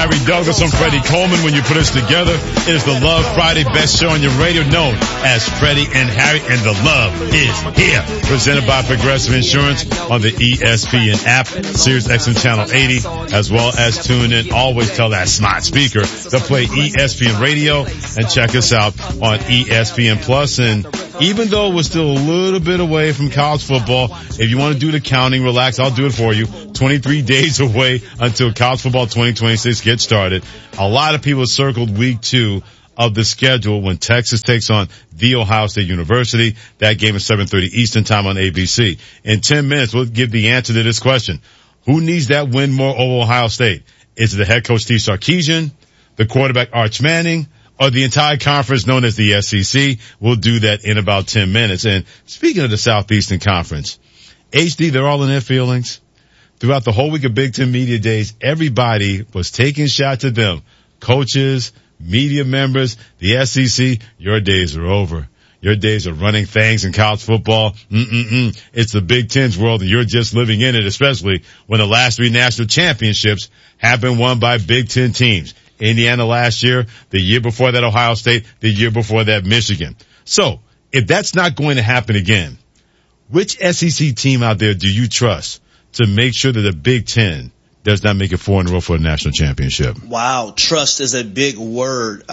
Harry Douglas. I'm Freddie Coleman. When you put us together, it is the Love Friday best show on your radio, known as Freddie and Harry, and the love is here. Presented by Progressive Insurance on the ESPN app, Sirius XM Channel 80, as well as tune in. Always tell that smart speaker to play ESPN Radio and check us out on ESPN Plus. And even though we're still a little bit away from college football, if you want to do the counting, relax, I'll do it for you. 23 days away until college football 2026 gets started. A lot of people circled week 2 of the schedule when Texas takes on The Ohio State University. That game is 7:30 Eastern time on ABC. In 10 minutes, we'll give the answer to this question. Who needs that win more over Ohio State? Is it the head coach Steve Sarkisian, the quarterback Arch Manning, or the entire conference known as the SEC? We'll do that in about 10 minutes. And speaking of the Southeastern Conference, HD, they're all in their feelings. Throughout the whole week of Big Ten Media Days, everybody was taking shots at them. Coaches, media members, the SEC, your days are over. Your days of running things in college football. It's the Big Ten's world, and you're just living in it, especially when the last 3 national championships have been won by Big Ten teams. Indiana last year, the year before that Ohio State, the year before that Michigan. So, if that's not going to happen again, which SEC team out there do you trust to make sure that the Big Ten does not make it 4 in a row for a national championship? Wow, trust is a big word.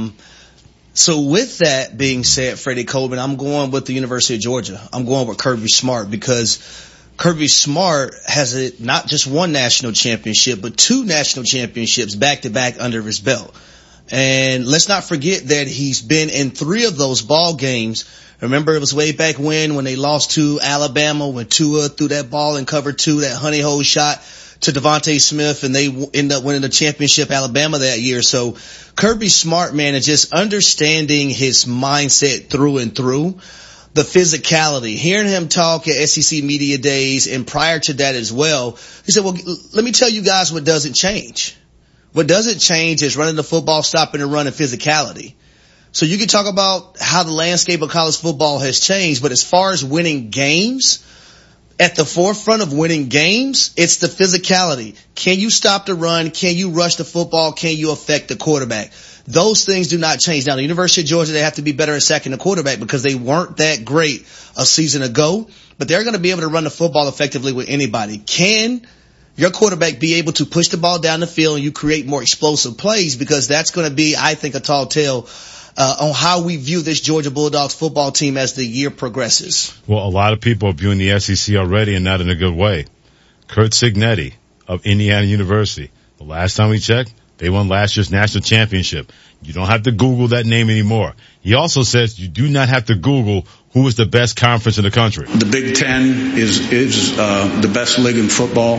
So with that being said, Freddie Coleman, I'm going with the University of Georgia. I'm going with Kirby Smart, because Kirby Smart has not just one national championship, but 2 national championships back to back under his belt. And let's not forget that he's been in 3 of those ball games. Remember, it was way back when they lost to Alabama, when Tua threw that ball in cover 2, that honey hole shot to Devontae Smith, and they ended up winning the championship, Alabama, that year. So Kirby Smart, man, is just understanding his mindset through and through. The physicality, hearing him talk at SEC Media Days and prior to that as well, he said, well, let me tell you guys what doesn't change. What doesn't change is running the football, stopping the run, and physicality. So you can talk about how the landscape of college football has changed, but as far as winning games, at the forefront of winning games, it's the physicality. Can you stop the run? Can you rush the football? Can you affect the quarterback? Those things do not change. Now, the University of Georgia, they have to be better at sacking the quarterback because they weren't that great a season ago, but they're going to be able to run the football effectively with anybody. Can your quarterback be able to push the ball down the field and you create more explosive plays? Because that's going to be, I think, a tall tale on how we view this Georgia Bulldogs football team as the year progresses. Well, a lot of people are viewing the SEC already, and not in a good way. Curt Cignetti of Indiana University. The last time we checked, they won last year's national championship. You don't have to Google that name anymore. He also says you do not have to Google who is the best conference in the country. The Big Ten is the best league in football.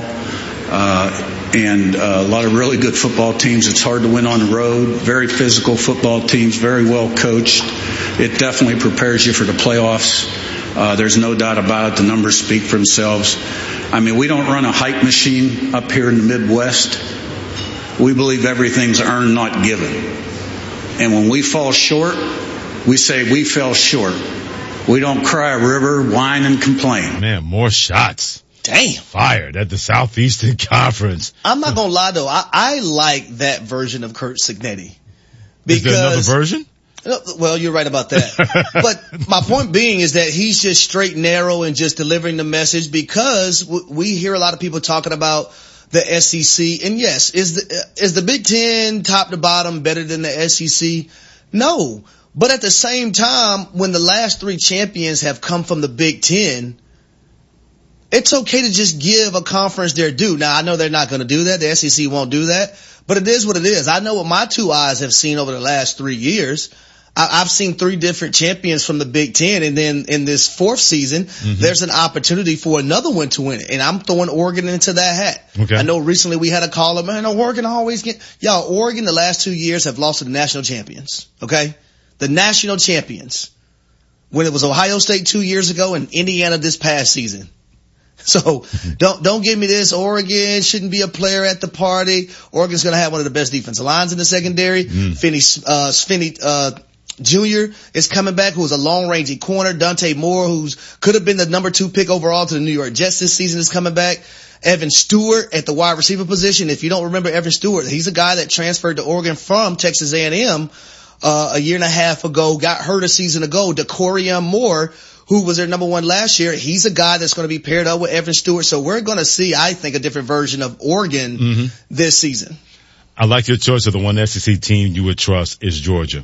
And a lot of really good football teams. It's hard to win on the road. Very physical football teams, very well coached. It definitely prepares you for the playoffs. There's no doubt about it. The numbers speak for themselves. I mean, we don't run a hype machine up here in the Midwest. We believe everything's earned, not given. And when we fall short, we say we fell short. We don't cry a river, whine, and complain. Man, more shots. Damn. Fired at the Southeastern Conference. I'm not going to lie, though. I like that version of Curt Cignetti. Is there another version? Well, you're right about that. But my point being is that he's just straight and narrow and just delivering the message, because we hear a lot of people talking about the SEC. And yes, is the Big Ten top to bottom better than the SEC? No. But at the same time, when the last 3 champions have come from the Big Ten, it's okay to just give a conference their due. Now, I know they're not going to do that. The SEC won't do that. But it is what it is. I know what my 2 eyes have seen over the last 3 years. I've seen 3 different champions from the Big Ten. And then in this 4th season, there's an opportunity for another one to win it. And I'm throwing Oregon into that hat. Okay. I know recently we had a caller, man, Oregon always Oregon the last 2 years have lost to the national champions. Okay? The national champions. When it was Ohio State 2 years ago and Indiana this past season. So don't give me this. Oregon shouldn't be a player at the party. Oregon's going to have one of the best defensive lines in the secondary. Finney Jr. is coming back, who's a long-rangey corner. Dante Moore, who's could have been the number 2 pick overall to the New York Jets this season, is coming back. Evan Stewart at the wide receiver position. If you don't remember Evan Stewart, he's a guy that transferred to Oregon from Texas A&M a year and a half ago, got hurt a season ago. DeCorian Moore, who was their number 1 last year, he's a guy that's going to be paired up with Evan Stewart. So we're going to see, I think, a different version of Oregon this season. I like your choice of the one SEC team you would trust is Georgia.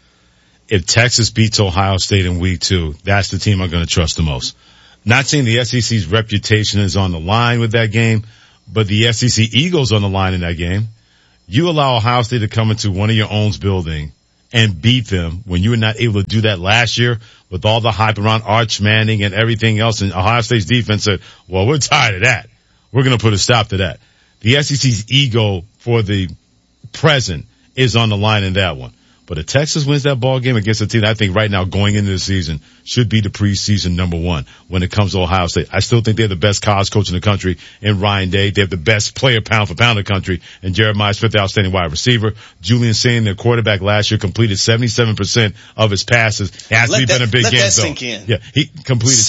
If Texas beats Ohio State in week 2, that's the team I'm going to trust the most. Not saying the SEC's reputation is on the line with that game, but the SEC Eagles on the line in that game. You allow Ohio State to come into one of your own's building and beat them when you were not able to do that last year with all the hype around Arch Manning and everything else. And Ohio State's defense said, well, we're tired of that. We're going to put a stop to that. The SEC's ego for the present is on the line in that one. But if Texas wins that ball game against a team I think right now going into the season should be the preseason number 1 when it comes to Ohio State. I still think they're the best college coach in the country in Ryan Day. They have the best player pound for pound in the country in Jeremiah Smith, the outstanding wide receiver. Julian Sain, their quarterback last year, completed 77% of his passes. It has to be been a big game, though. Let that sink in. Yeah, he completed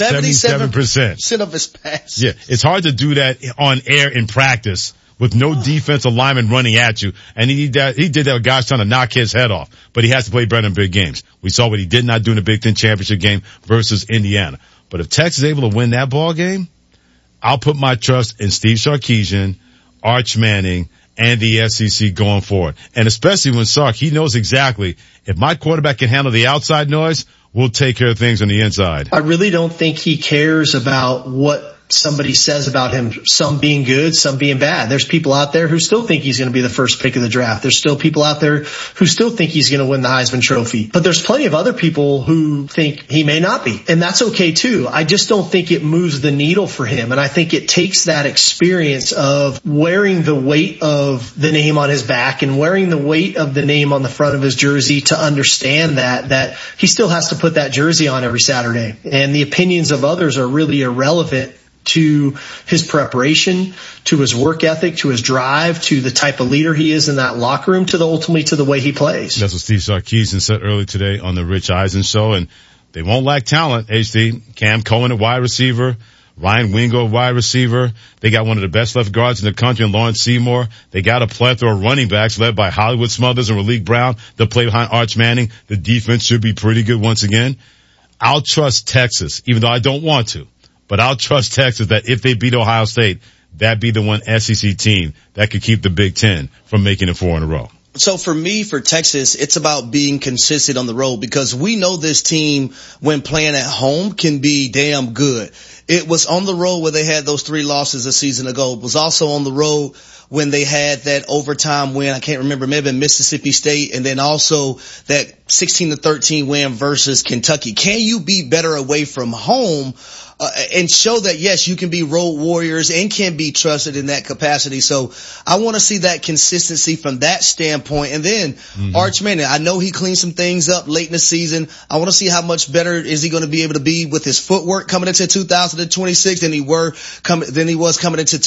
77% of his passes. Yeah, it's hard to do that on air in practice with no defensive lineman running at you. And he did that with guys trying to knock his head off. But he has to play better in big games. We saw what he did not do in the Big Ten championship game versus Indiana. But if Texas is able to win that ball game, I'll put my trust in Steve Sarkisian, Arch Manning, and the SEC going forward. And especially when Sark, he knows exactly if my quarterback can handle the outside noise, we'll take care of things on the inside. I really don't think he cares about what somebody says about him, some being good, some being bad. There's people out there who still think he's going to be the first pick of the draft. There's still people out there who still think he's going to win the Heisman Trophy. But there's plenty of other people who think he may not be. And that's okay too. I just don't think it moves the needle for him. And I think it takes that experience of wearing the weight of the name on his back and wearing the weight of the name on the front of his jersey to understand that he still has to put that jersey on every Saturday. And the opinions of others are really irrelevant to his preparation, to his work ethic, to his drive, to the type of leader he is in that locker room, ultimately to the way he plays. That's what Steve Sarkisian said earlier today on the Rich Eisen show. And they won't lack talent, HD. Cam Cohen at wide receiver, Ryan Wingo at wide receiver. They got one of the best left guards in the country in Lawrence Seymour. They got a plethora of running backs led by Hollywood Smothers and Raleek Brown that play behind Arch Manning. The defense should be pretty good once again. I'll trust Texas, even though I don't want to. But I'll trust Texas that if they beat Ohio State, that'd be the one SEC team that could keep the Big Ten from making it 4 in a row. So for me, for Texas, it's about being consistent on the road because we know this team, when playing at home, can be damn good. It was on the road where they had those 3 losses a season ago. It was also on the road when they had that overtime win. I can't remember, maybe Mississippi State, and then also that 16-13 win versus Kentucky. Can you be better away from home? And show that, yes, you can be road warriors and can be trusted in that capacity. So I want to see that consistency from that standpoint. And then Arch Manning, I know he cleaned some things up late in the season. I want to see how much better is he going to be able to be with his footwork coming into 2026 than he was coming into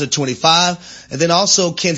2025. And then also can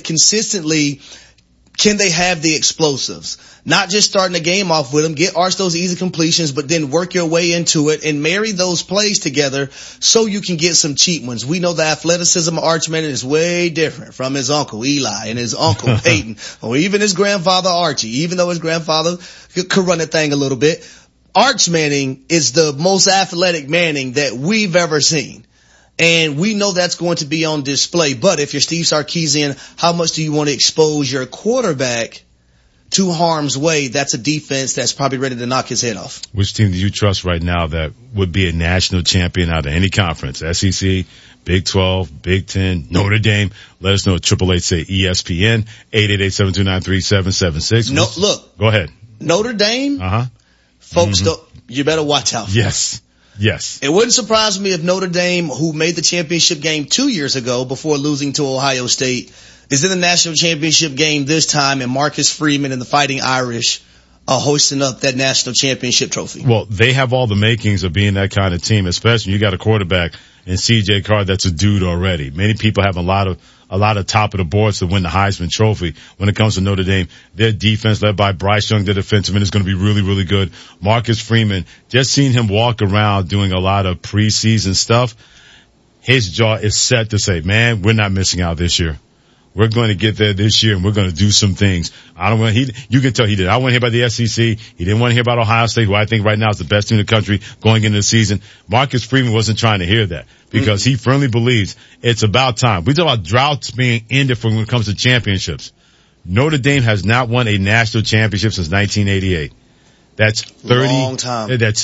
they have the explosives? Not just starting the game off with them, get Arch those easy completions, but then work your way into it and marry those plays together so you can get some cheap ones. We know the athleticism of Arch Manning is way different from his uncle Eli and his uncle Peyton, or even his grandfather Archie, even though his grandfather could run that thing a little bit. Arch Manning is the most athletic Manning that we've ever seen. And we know that's going to be on display. But if you're Steve Sarkisian, how much do you want to expose your quarterback to harm's way? That's a defense that's probably ready to knock his head off. Which team do you trust right now that would be a national champion out of any conference? SEC, Big 12, Big 10, Notre Dame. Let us know at 888-ESPN, 888-729-3776. No, look. Go ahead. Notre Dame? Folks, you better watch out for Yes. Yes. It wouldn't surprise me if Notre Dame, who made the championship game 2 years ago before losing to Ohio State, is in the national championship game this time, and Marcus Freeman and the Fighting Irish are hoisting up that national championship trophy. Well, they have all the makings of being that kind of team, especially when you got a quarterback in C.J. Carr that's a dude already. Many people have a lot of a lot of top of the boards to win the Heisman Trophy. When it comes to Notre Dame, their defense led by Bryce Young, the defensive end, is going to be really, really good. Marcus Freeman, just seeing him walk around doing a lot of preseason stuff, his jaw is set to say, man, we're not missing out this year. We're going to get there this year, and we're going to do some things. You can tell he did. I want to hear about the SEC. He didn't want to hear about Ohio State, who I think right now is the best team in the country going into the season. Marcus Freeman wasn't trying to hear that because he firmly believes it's about time. We talk about droughts being ended when it comes to championships. Notre Dame has not won a national championship since 1988. That's 30. Long time. That's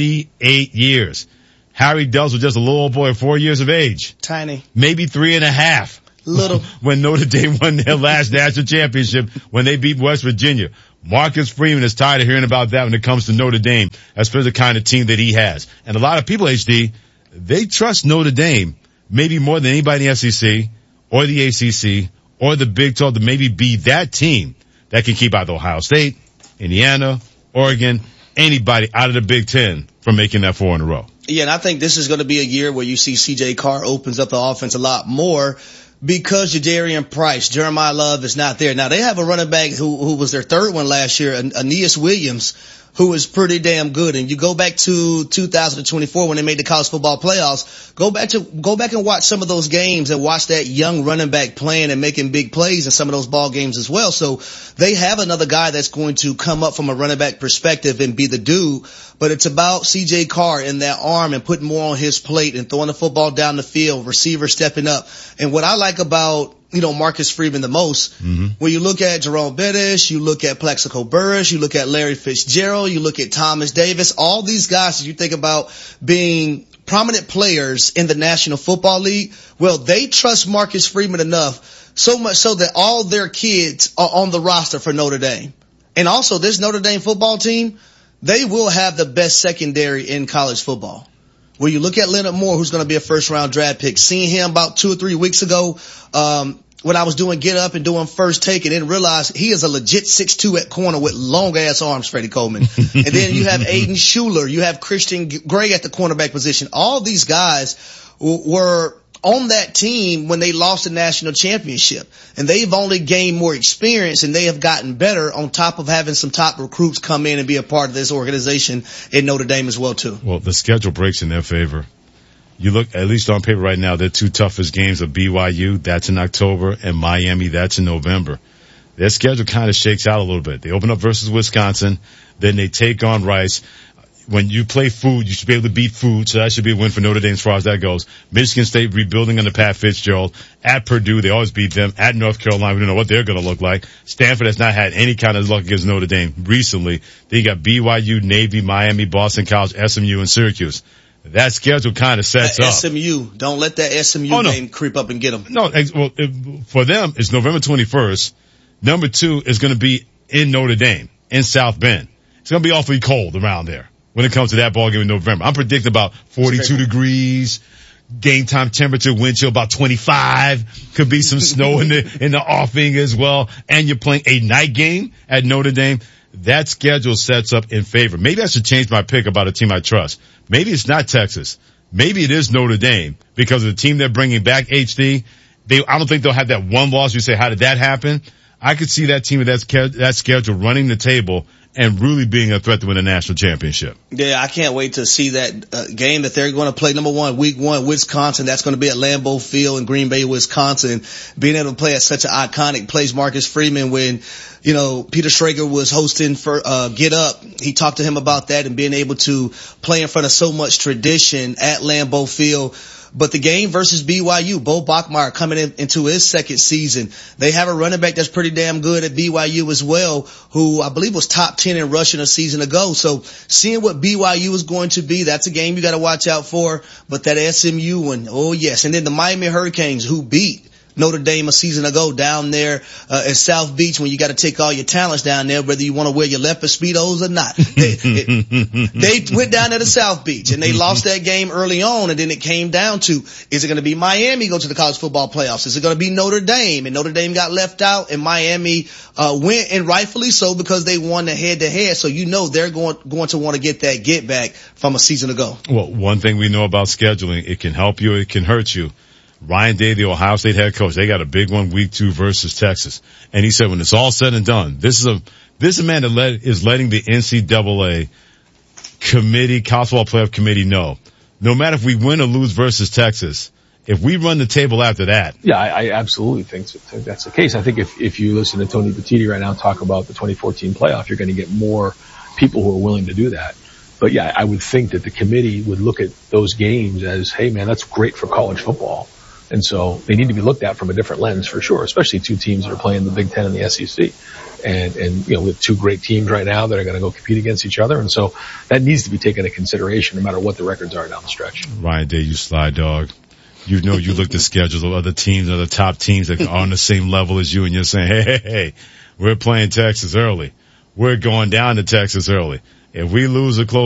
38 years. Harry Dubs was just a little old boy at 4 years of age. Tiny. Maybe 3.5. Little. When Notre Dame won their last national championship when they beat West Virginia. Marcus Freeman is tired of hearing about that when it comes to Notre Dame, as for the kind of team that he has. And a lot of people, HD, they trust Notre Dame maybe more than anybody in the SEC or the ACC or the Big 12 to maybe be that team that can keep either Ohio State, Indiana, Oregon, anybody out of the Big 10 from making that 4 in a row. Yeah, and I think this is going to be a year where you see C.J. Carr opens up the offense a lot more because Jadarian Price, Jeremiah Love is not there. Now, they have a running back who was their third one last year, Aeneas Williams, who is pretty damn good. And you go back to 2024 when they made the college football playoffs, go back and watch some of those games and watch that young running back playing and making big plays in some of those ball games as well. So they have another guy that's going to come up from a running back perspective and be the dude. But it's about C.J. Carr and that arm and putting more on his plate and throwing the football down the field, receivers stepping up. And what I like about Marcus Freeman the most, when you look at Jerome Bettis, you look at Plaxico Burress, you look at Larry Fitzgerald, you look at Thomas Davis, all these guys that you think about being prominent players in the National Football League, well, they trust Marcus Freeman enough, so much so that all their kids are on the roster for Notre Dame. And also this Notre Dame football team, they will have the best secondary in college football. When you look at Leonard Moore, who's going to be a first-round draft pick, seeing him about 2 or 3 weeks ago when I was doing Get Up and doing First Take, and then realized he is a legit 6'2" at corner with long-ass arms, Freddie Coleman. And then you have Aiden Schuler. You have Christian Gray at the cornerback position. All these guys were on that team when they lost the national championship. And they've only gained more experience and they have gotten better on top of having some top recruits come in and be a part of this organization in Notre Dame as well too. Well, the schedule breaks in their favor. You look, at least on paper right now, their 2 toughest games are BYU, that's in October, and Miami, that's in November. Their schedule kind of shakes out a little bit. They open up versus Wisconsin, then they take on Rice. When you play food, you should be able to beat food, so that should be a win for Notre Dame as far as that goes. Michigan State rebuilding under Pat Fitzgerald. At Purdue, they always beat them. At North Carolina, we don't know what they're going to look like. Stanford has not had any kind of luck against Notre Dame recently. Then you got BYU, Navy, Miami, Boston College, SMU, and Syracuse. That schedule kind of sets up. SMU. Don't let that SMU game creep up and get them. No, well, for them, it's November 21st. Number 2 is going to be in Notre Dame, in South Bend. It's going to be awfully cold around there when it comes to that ball game in November. I'm predicting about 42 degrees, game time temperature, wind chill about 25. Could be some snow in the offing as well. And you're playing a night game at Notre Dame. That schedule sets up in favor. Maybe I should change my pick about a team I trust. Maybe it's not Texas. Maybe it is Notre Dame because of the team they're bringing back, HD. I don't think they'll have that one loss. You say, how did that happen? I could see that team with that schedule running the table and really being a threat to win a national championship. Yeah, I can't wait to see that game that they're going to play. Number 1, week 1, Wisconsin. That's going to be at Lambeau Field in Green Bay, Wisconsin. Being able to play at such an iconic place, Marcus Freeman, when, Peter Schrager was hosting for Get Up. He talked to him about that and being able to play in front of so much tradition at Lambeau Field. But the game versus BYU, Bo Bachmeier coming into his second season. They have a running back that's pretty damn good at BYU as well, who I believe was top 10 in rushing a season ago. So seeing what BYU is going to be, that's a game you got to watch out for. But that SMU one, oh yes. And then the Miami Hurricanes, who beat Notre Dame a season ago down there at South Beach, when you got to take all your talents down there, whether you want to wear your leopard Speedos or not. They went down there to South Beach and they lost that game early on, and then it came down to, is it going to be Miami go to the college football playoffs? Is it going to be Notre Dame? And Notre Dame got left out, and Miami went, and rightfully so, because they won the head-to-head. So they're going to want to get that get back from a season ago. Well, one thing we know about scheduling, it can help you, it can hurt you. Ryan Day, the Ohio State head coach, they got a big one week 2 versus Texas. And he said when it's all said and done, this is a man that is letting the NCAA committee, college football playoff committee know, no matter if we win or lose versus Texas, if we run the table after that. Yeah, I absolutely think that's the case. I think if you listen to Tony Petitti right now talk about the 2014 playoff, you're going to get more people who are willing to do that. But yeah, I would think that the committee would look at those games as, hey man, that's great for college football. And so they need to be looked at from a different lens for sure, especially 2 teams that are playing the Big Ten and the SEC. And, we have 2 great teams right now that are going to go compete against each other. And so that needs to be taken into consideration no matter what the records are down the stretch. Ryan Day, you sly dog. You know, you look at the schedules of other teams, other top teams that are on the same level as you, and you're saying, hey, we're playing Texas early. We're going down to Texas early. If we lose a close